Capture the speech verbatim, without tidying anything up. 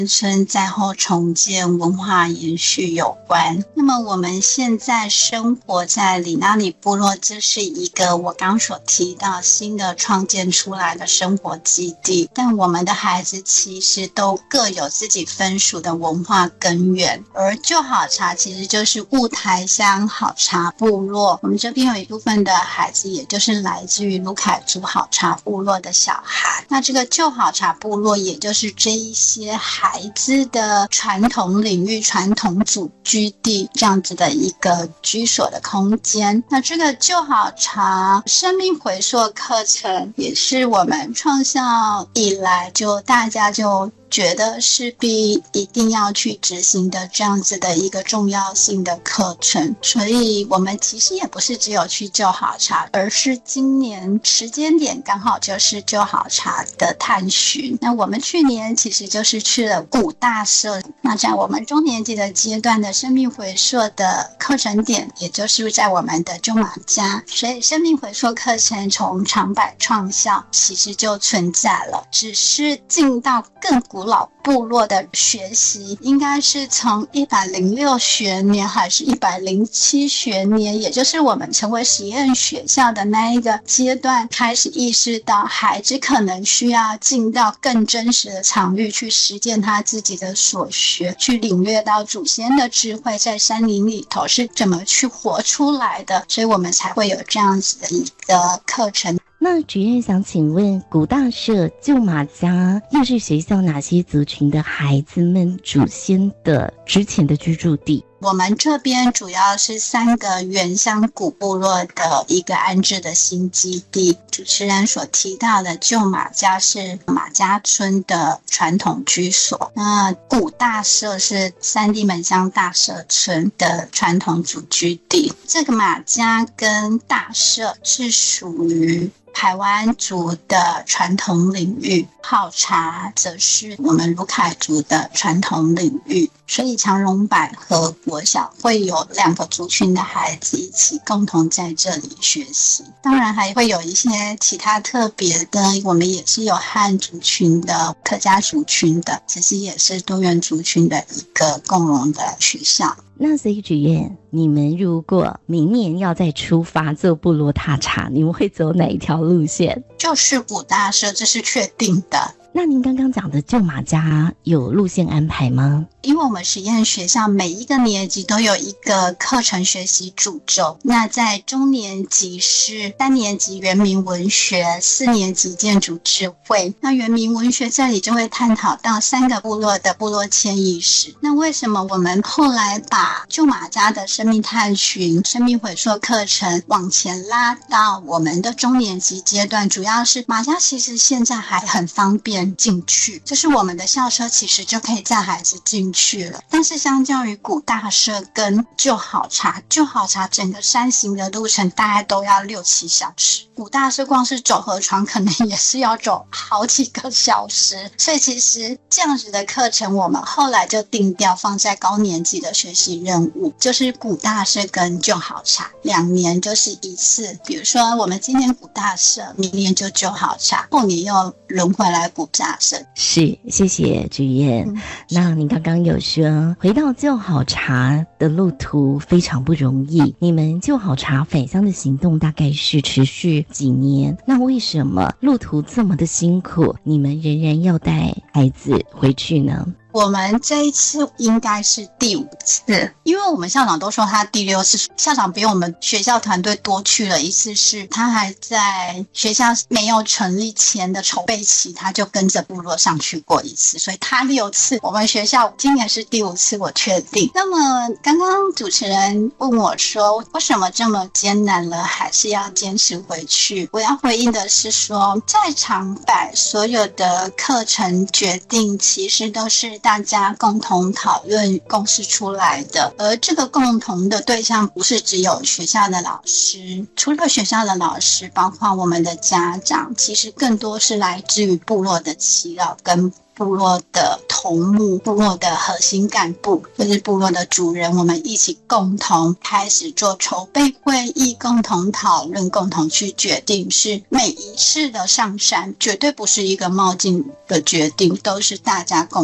村灾后重建、文化延续有关。那么我们现在生活在里纳里部落，这是一个我刚所提到新的创建出来的生活基地，但我们的孩子其实都各有自己分属的文化根源。而旧好茶其实就是雾台乡好茶部落，我们这边有一部分的孩子也就是来自于卢凯族好茶部落的小孩。那这个旧好茶部落也就是这一些孩子的传统领域、传统祖居地这样子的一个居所的空间。那这个旧好茶生命回溯课程也是我们创校以来就大家就觉得势必一定要去执行的这样子的一个重要性的课程。所以我们其实也不是只有去旧好茶，而是今年时间点刚好就是旧好茶的探寻。那我们去年其实就是去了古大社，那在我们中年级的阶段的生命回溯的课程点也就是在我们的旧马家，所以生命回溯课程从长柏创校其实就存在了，只是进到更古古老部落的学习应该是从一百零六学年还是一百零七学年，也就是我们成为实验学校的那一个阶段，开始意识到孩子可能需要进到更真实的场域去实践他自己的所学，去领略到祖先的智慧在山林里头是怎么去活出来的，所以我们才会有这样子的一个课程。 那主任想请问，古大社、旧马家又是学校哪些族群的孩子们祖先的之前的居住地？ 我们这边主要是三个原乡古部落的一个安置的新基地。主持人所提到的旧马家是马家村的传统居所，那古大社是三地门乡大社村的传统祖居地。这个马家跟大社是属于排湾族的传统领域，好茶则是我们卢凯族的传统领域，所以长荣柏和国小会有两个族群的孩子一起共同在这里学习。当然还会有一些其他特别的，我们也是有汉族群的、客家族群的，其实也是多元族群的一个共融的学校。 那所以主任，你们如果明年要再出发做部落踏查，你们会走哪一条路线？ 就是古大社，这是确定的。 那您刚刚讲的旧马家有路线安排吗？ 因为我们实验学校每一个年级都有一个课程学习主轴，那在中年级是三年级原民文学，四年级建筑智慧。那原民文学这里就会探讨到三个部落的部落迁移史。那为什么我们后来把旧马家的生命探寻、生命回溯课程往前拉到我们的中年级阶段？主要是马家其实现在还很方便进去，就是我们的校车其实就可以载孩子进去了。但是相较于古大社跟旧好茶，旧好茶整个山行的路程大概都要六七小时，古大社光是走河床可能也是要走好几个小时。所以其实这样子的课程我们后来就定调放在高年级的学习任务，就是古大社跟旧好茶两年就是一次。比如说我们今年古大社，明年就旧好茶，后年又轮回来古大社。 是，谢谢主任、嗯、那您刚刚有说回到旧好茶的路途非常不容易，你们旧好茶返乡的行动大概是持续几年，那为什么路途这么的辛苦，你们仍然要带孩子回去呢？ 我们这一次应该是第五次，因为我们校长都说他第六次，校长比我们学校团队多去了一次，是他还在学校没有成立前的筹备期，他就跟着部落上去过一次，所以他六次，我们学校今年是第五次，我确定。那么刚刚主持人问我说为什么这么艰难了还是要坚持回去，我要回应的是说，在长柏所有的课程决定其实都是大家共同讨论共识出来的，而这个共同的对象不是只有学校的老师，除了学校的老师，包括我们的家长，其实更多是来自于部落的耆老跟部落的头目、部落的核心干部，就是部落的主人，我们一起共同开始做筹备会议，共同讨论，共同去决定，是每一次的上山绝对不是一个冒进的决定，都是大家共